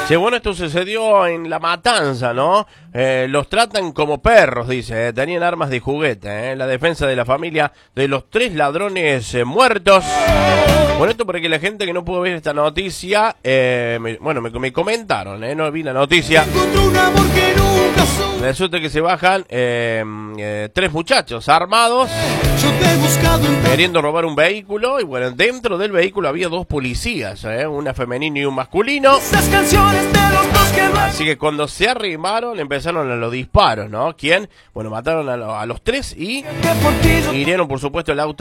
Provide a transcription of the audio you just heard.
Che, bueno, esto sucedió en La Matanza, ¿no? Los tratan como perros, dice. Tenían armas de juguete, la defensa de la familia de los 3 ladrones muertos. Bueno, esto porque la gente que no pudo ver esta noticia, me comentaron, no vi la noticia. Resulta que se bajan 3 muchachos armados queriendo robar un vehículo. Y bueno, dentro del vehículo había 2 policías, una femenina y un masculino. Así que cuando se arrimaron empezaron a los disparos, ¿no? ¿Quién? Bueno, mataron a los 3 y hirieron por supuesto el auto